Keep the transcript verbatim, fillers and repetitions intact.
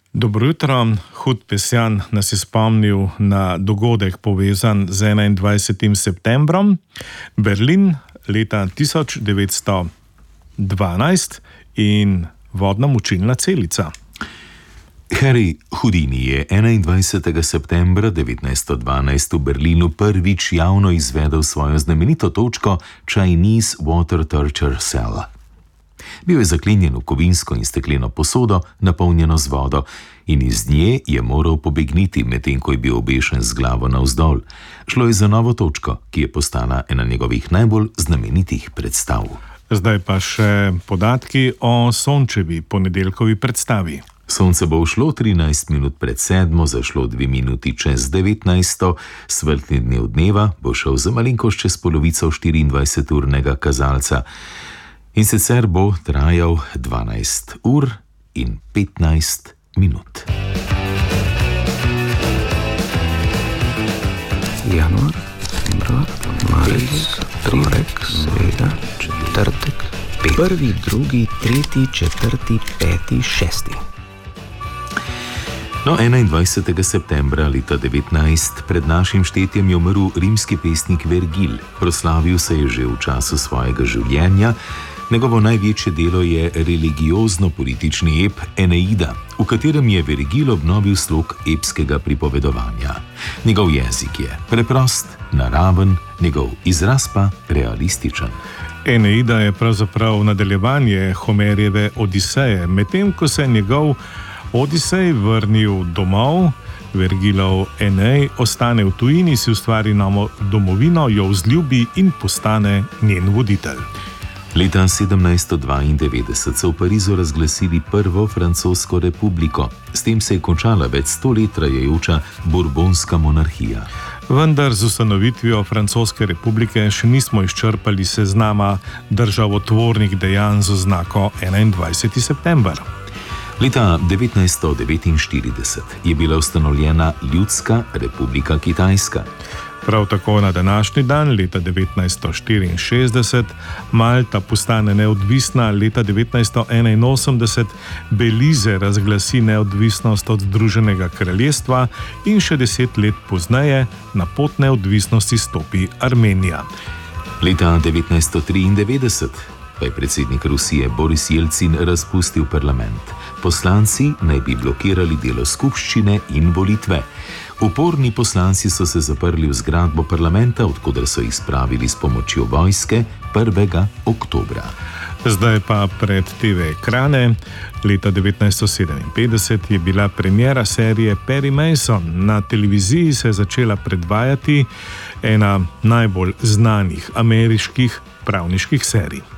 Dobro jutro. Hud Pesjan nas je spomnil na dogodek povezan z enaindvajsetim septembrom. Berlin leta tisoč devetsto dvanajst in vodna mučilna celica. Harry Houdini je enaindvajsetega septembra devetnajststo dvanajst v Berlinu prvič javno izvedel svojo znamenito točko Chinese Water Torture Cell. Bil je zaklenjen v kovinsko in stekleno posodo, napolnjeno z vodo, in iz nje je moral pobegniti, medtem ko je bil obešen z glavo navzdol. Šlo je za novo točko, ki je postala ena njegovih najbolj znamenitih predstav. Zdaj pa še podatki o Sončevi ponedeljkovi predstavi. Sonce bo ušlo trinajst minut pred sedmo, zašlo dve minuti čez devetnajsto, svetlni dnev dneva bo šel za malenkost čez polovico štiriindvajseturnega kazalca. In sicer bo trajal dvanajst ur in petnajst minut. Januar, februar, marec, torek, sreda, četrtek, prvi, drugi, tretji, četrti, peti, šesti. No, enaindvajsetega septembra leta devetnajst pred našim štetjem je umrl rimski pesnik Vergil. Proslavil se je že v času svojega življenja. Njegovo največje delo je religiozno-politični ep Eneida, v katerem je Vergil obnovil slog epskega pripovedovanja. Njegov jezik je preprost, naraven, njegov izraz pa realističen. Eneida je pravzaprav nadaljevanje Homerjeve Odiseje, medtem ko se njegov Odisej vrnil domov, Vergilov Enej ostane v tujini, si ustvari novo domovino, jo vzljubi in postane njen voditelj. Leta sedemnajststo dvaindevetdeset so v Parizu razglasili prvo francosko republiko. S tem se je končala več sto let trajajoča Bourbonska monarhija. Vendar z ustanovitvijo francoske republike še nismo izčrpali seznama državotvornih dejanj z oznako enaindvajseti september. Leta devetnajststo devetinštirideset je bila ustanovljena Ljudska republika Kitajska. Prav tako na današnji dan, leta devetnajststo štiriinšestdeset, Malta postane neodvisna, leta devetnajststo enainosemdeset Belize razglasi neodvisnost od Združenega kraljestva in še deset let pozneje na pot neodvisnosti stopi Armenija. Leta devetnajststo triindevetdeset pa je predsednik Rusije Boris Jelcin razpustil parlament. Poslanci naj bi blokirali delo skupščine in volitve. Uporni poslanci so se zaprli v zgradbo parlamenta, odkoder so jih spravili s pomočjo vojske prvega oktobra. Zdaj pa pred te ve ekrane. Leta devetnajststo sedeminpetdeset je bila premiera serije Perry Mason. Na televiziji se je začela predvajati ena najbolj znanih ameriških pravniških serij.